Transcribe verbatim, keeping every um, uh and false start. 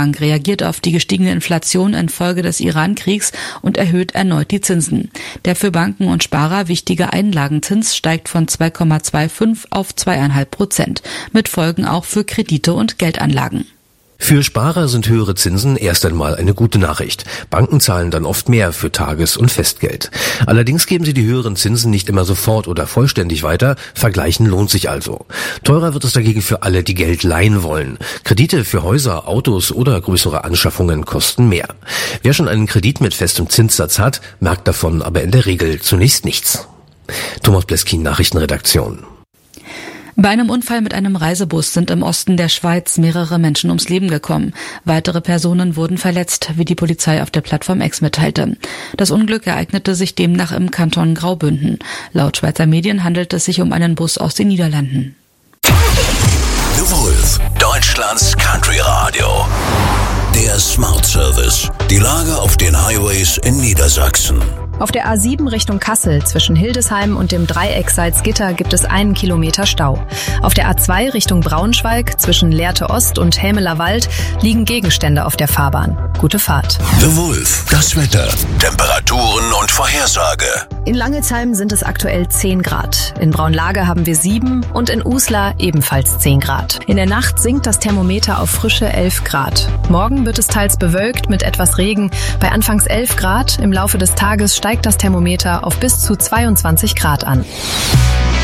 Notenbank reagiert auf die gestiegene Inflation infolge des Iran-Kriegs und erhöht erneut die Zinsen. Der für Banken und Sparer wichtige Einlagenzins steigt von zwei Komma fünfundzwanzig auf zwei Komma fünf Prozent, mit Folgen auch für Kredite und Geldanlagen. Für Sparer sind höhere Zinsen erst einmal eine gute Nachricht. Banken zahlen dann oft mehr für Tages- und Festgeld. Allerdings geben sie die höheren Zinsen nicht immer sofort oder vollständig weiter. Vergleichen lohnt sich also. Teurer wird es dagegen für alle, die Geld leihen wollen. Kredite für Häuser, Autos oder größere Anschaffungen kosten mehr. Wer schon einen Kredit mit festem Zinssatz hat, merkt davon aber in der Regel zunächst nichts. Thomas Bleskin, Nachrichtenredaktion. Bei einem Unfall mit einem Reisebus sind im Osten der Schweiz mehrere Menschen ums Leben gekommen. Weitere Personen wurden verletzt, wie die Polizei auf der Plattform X mitteilte. Das Unglück ereignete sich demnach im Kanton Graubünden. Laut Schweizer Medien handelt es sich um einen Bus aus den Niederlanden. The Wolf, Deutschlands Country Radio. Der Smart Service. Die Lage auf den Highways in Niedersachsen. Auf der A sieben Richtung Kassel zwischen Hildesheim und dem Dreieck Salzgitter gibt es einen Kilometer Stau. Auf der A zwei Richtung Braunschweig zwischen Lehrte Ost und Hämeler Wald liegen Gegenstände auf der Fahrbahn. Gute Fahrt. The Wolf, das Wetter, Temperaturen und Vorhersage. In Langelsheim sind es aktuell zehn Grad. In Braunlage haben wir sieben und in Uslar ebenfalls zehn Grad. In der Nacht sinkt das Thermometer auf frische elf Grad. Morgen wird es teils bewölkt mit etwas Regen. Bei anfangs elf Grad, im Laufe des Tages steigt das Thermometer auf bis zu zweiundzwanzig Grad an.